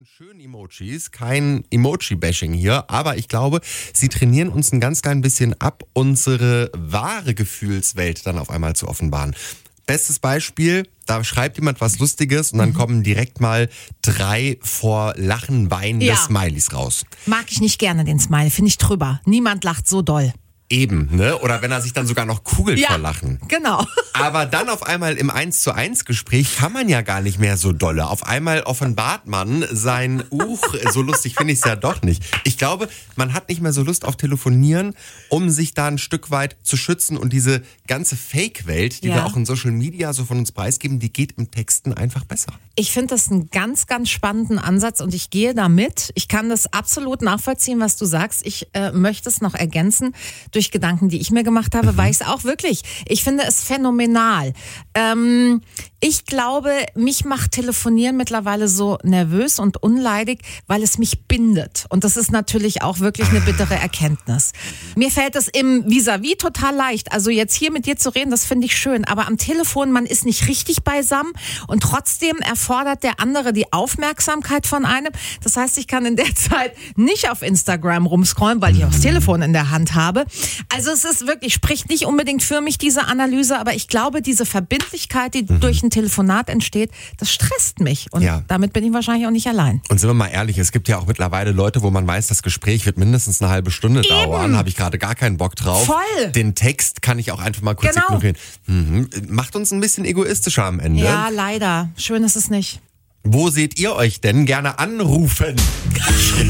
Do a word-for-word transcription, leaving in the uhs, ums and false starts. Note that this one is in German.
Schön Emojis, kein Emoji-Bashing hier, aber ich glaube, sie trainieren uns ein ganz klein bisschen ab, unsere wahre Gefühlswelt dann auf einmal zu offenbaren. Bestes Beispiel, da schreibt jemand was Lustiges und dann mhm. kommen direkt mal drei vor Lachen weinende Ja. Smileys raus. Mag ich nicht gerne, den Smiley. Finde ich drüber. Niemand lacht so doll. Eben, ne? Oder wenn er sich dann sogar noch kugelt Ja, vor Lachen. genau. Aber dann auf einmal im eins zu eins Gespräch kann man ja gar nicht mehr so dolle. Auf einmal offenbart man sein Uch, so lustig finde ich es ja doch nicht. Ich glaube, man hat nicht mehr so Lust auf Telefonieren, um sich da ein Stück weit zu schützen. Und diese ganze Fake-Welt, die Ja. wir auch in Social Media so von uns preisgeben, die geht im Texten einfach besser. Ich finde das einen ganz, ganz spannenden Ansatz und ich gehe damit. Ich kann das absolut nachvollziehen, was du sagst. Ich äh, möchte es noch ergänzen durch Gedanken, die ich mir gemacht habe, mhm. weil ich es auch wirklich, ich finde es phänomenal. Ähm, ich glaube, mich macht Telefonieren mittlerweile so nervös und unleidig, weil es mich bindet. Und das ist natürlich auch wirklich eine bittere Erkenntnis. Mir fällt es im Vis-à-vis total leicht. Also jetzt hier mit dir zu reden, das finde ich schön. Aber am Telefon, man ist nicht richtig beisammen und trotzdem erfordert der andere die Aufmerksamkeit von einem. Das heißt, ich kann in der Zeit nicht auf Instagram rumscrollen, weil ich auch das Telefon in der Hand habe. Also es ist wirklich, spricht nicht unbedingt für mich, diese Analyse, aber ich glaube, diese Verbindlichkeit, die mhm. durch ein Telefonat entsteht, das stresst mich. Und ja. damit bin ich wahrscheinlich auch nicht allein. Und sind wir mal ehrlich, es gibt ja auch mittlerweile Leute, wo man weiß, das Gespräch wird mindestens eine halbe Stunde Eben. dauern. Habe ich gerade gar keinen Bock drauf. Voll. Den Text kann ich auch einfach mal kurz Genau. ignorieren. Mhm. Macht uns ein bisschen egoistischer am Ende. Ja, leider. Schön ist es nicht. Wo seht ihr euch denn? Gerne anrufen.